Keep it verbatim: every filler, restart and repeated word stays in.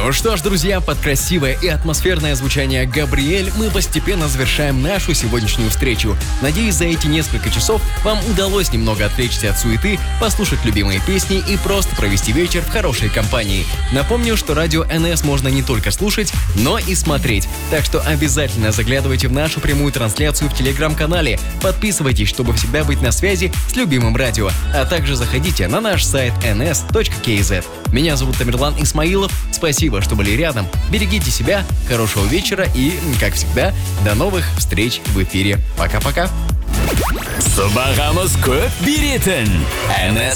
Ну что ж, друзья, под красивое и атмосферное звучание «Габриэль» мы постепенно завершаем нашу сегодняшнюю встречу. Надеюсь, за эти несколько часов вам удалось немного отвлечься от суеты, послушать любимые песни и просто провести вечер в хорошей компании. Напомню, что радио эн эс можно не только слушать, но и смотреть. Так что обязательно заглядывайте в нашу прямую трансляцию в телеграм-канале, подписывайтесь, чтобы всегда быть на связи с любимым радио, а также заходите на наш сайт эн эс точка кей зет. Меня зовут Тамерлан Исмаилов, спасибо, что были рядом, берегите себя, хорошего вечера и, как всегда, до новых встреч в эфире. Пока-пока. Сабагамыз көп биретін эн эс